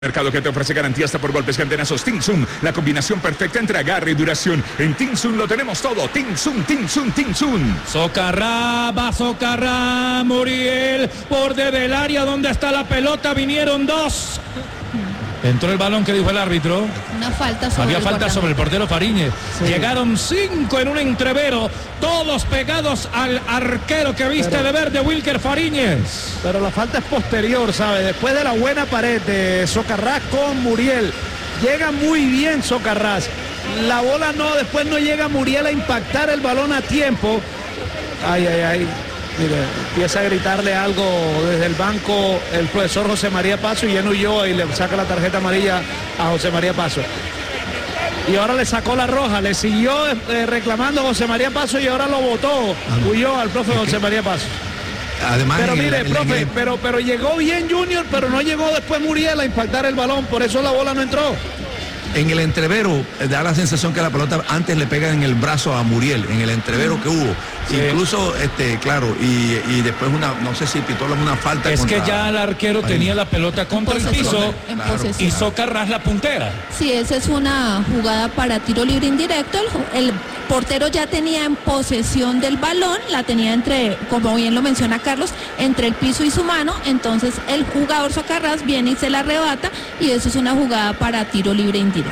Mercado que te ofrece garantía hasta por golpes cantenazos. Tinsun, la combinación perfecta entre agarre y duración. En Tinsun lo tenemos todo. Tinsun, Tinsun, Tinsun. Socarrá, va Socarrá, Muriel, borde del área donde está la pelota, vinieron dos. Entró el balón, que dijo el árbitro. Una falta sobre Había el falta sobre el portero Fariñez. Sí. Llegaron 5 en un entrevero, todos pegados al arquero que viste de verde, Wilker Fariñez. Pero la falta es posterior, ¿sabe? Después de la buena pared de Socarrás con Muriel. Llega muy bien Socarrás. La bola después no llega Muriel a impactar el balón a tiempo. Ay, ay, ay. Mire, empieza a gritarle algo desde el banco el profesor José María Paso y él huyó y le saca la tarjeta amarilla a José María Paso. Y ahora le sacó la roja, le siguió reclamando a José María Paso y ahora lo votó, huyó al profe José María Paso. Además, pero mire, profe, pero llegó bien Junior, pero no llegó después Muriel a impactar el balón, por eso la bola no entró. En el entrevero da la sensación que la pelota antes le pega en el brazo a Muriel, en el entrevero que hubo. Sí. Incluso, claro, y después no sé si pitó una falta. Es que ya el arquero tenía la pelota contra el piso y Socarrás la puntera. Sí, esa es una jugada para tiro libre indirecto. El portero ya tenía en posesión del balón, la tenía entre, como bien lo menciona Carlos, entre el piso y su mano. Entonces el jugador Socarrás viene y se la arrebata y eso es una jugada para tiro libre indirecto.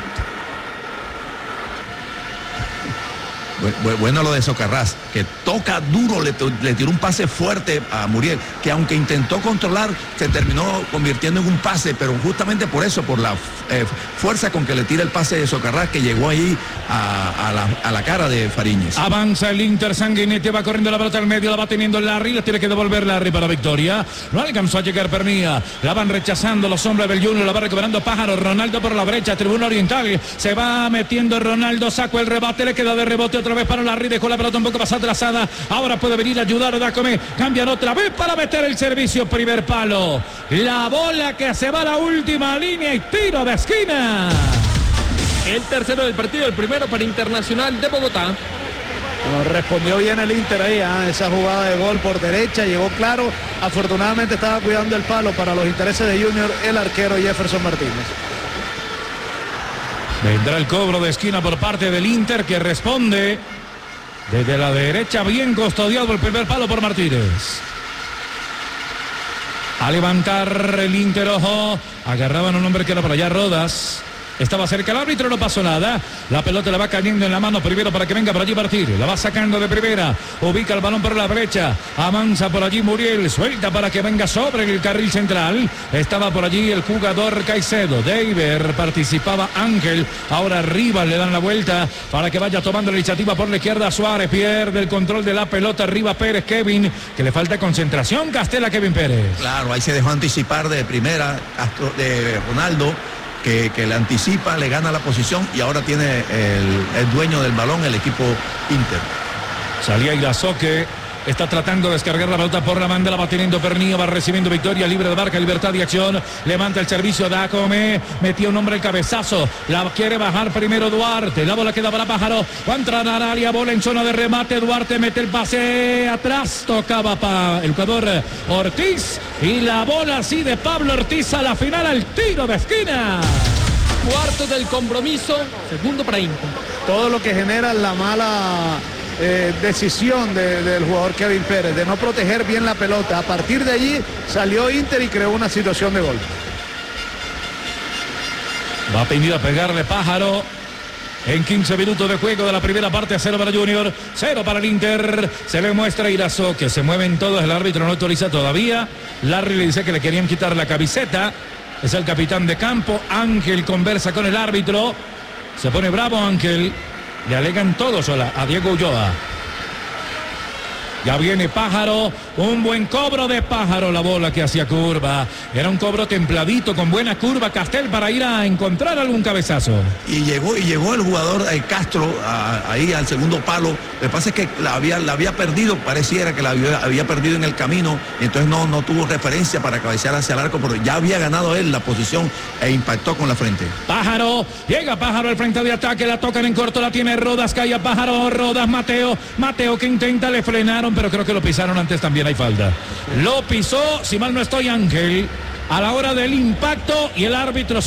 Bueno lo de Socarrás, que toca duro, le tiró un pase fuerte a Muriel, que aunque intentó controlar, se terminó convirtiendo en un pase, pero justamente por eso, por la fuerza con que le tira el pase de Socarrás, que llegó ahí a la cara de Fariñez. Avanza el Inter, Sanguinetti va corriendo la pelota al medio, la va teniendo Larry, la tiene que devolver Larry para Victoria. No alcanzó a llegar Pernía, la van rechazando los hombres del Junior, la va recuperando Pájaro, Ronaldo por la brecha, tribuna oriental, se va metiendo Ronaldo, sacó el rebate, le queda de rebote otra vez para Larry, dejó la pelota un poco más atrasada, ahora puede venir a ayudar a Dacomé, cambian otra vez para meter el servicio, primer palo, la bola que se va a la última línea y tiro de esquina. El tercero del partido, el primero para Internacional de Bogotá. Bueno, respondió bien el Inter ahí, esa jugada de gol por derecha, llegó claro, afortunadamente estaba cuidando el palo para los intereses de Junior el arquero Jefferson Martínez. Vendrá el cobro de esquina por parte del Inter, que responde desde la derecha, bien custodiado el primer palo por Martínez. A levantar el Inter, ojo, agarraban a un hombre que era por allá, Rodas. Estaba cerca el árbitro, no pasó nada. La pelota la va cayendo en la mano primero para que venga por allí Martín. La va sacando de primera. Ubica el balón por la derecha. Avanza por allí Muriel. Suelta para que venga sobre el carril central. Estaba por allí el jugador Caicedo. Deiber, participaba Ángel. Ahora arriba le dan la vuelta para que vaya tomando la iniciativa por la izquierda. Suárez pierde el control de la pelota. Arriba Pérez, Kevin, que le falta concentración. Castela, Kevin Pérez. Claro, ahí se dejó anticipar de primera de Ronaldo. Que le anticipa, le gana la posición y ahora tiene el dueño del balón, el equipo Inter. Salía Irazoque, está tratando de descargar la pelota por la banda, la va teniendo Pernía, va recibiendo Victoria, libre de marca, libertad de acción, levanta el servicio Dacomé, metió un hombre el cabezazo, la quiere bajar primero Duarte, la bola queda para Pájaro, va a entrar al área, bola en zona de remate, Duarte mete el pase atrás, tocaba para el jugador Ortiz y la bola así de Pablo Ortiz a la final al tiro de esquina. Cuarto del compromiso, segundo para Inter. Todo lo que genera la mala decisión del jugador Kevin Pérez de no proteger bien la pelota. A partir de allí salió Inter y creó una situación de gol. Va a pedir a pegarle Pájaro en 15 minutos de juego de la primera parte. 0 para Junior, 0 para el Inter. Se le muestra a Irazo que se mueven todos, el árbitro no autoriza todavía. Larry le dice que le querían quitar la camiseta. Es el capitán de campo. Ángel conversa con el árbitro. Se pone bravo Ángel. Le alegan todos a Diego Ulloa. Ya viene Pájaro, un buen cobro de Pájaro, la bola que hacía curva. Era un cobro templadito, con buena curva, Castel para ir a encontrar algún cabezazo. Y llegó el jugador Castro ahí al segundo palo. Lo que pasa es que la había perdido, pareciera que la había perdido en el camino, y entonces no tuvo referencia para cabecear hacia el arco, pero ya había ganado él la posición e impactó con la frente. Pájaro, llega Pájaro al frente de ataque, la tocan en corto, la tiene Rodas, cae a Pájaro, Rodas, Mateo que intenta, le frenaron, pero creo que lo pisaron antes, también hay falta. Lo pisó, si mal no estoy, Ángel. a la hora del impacto y el árbitro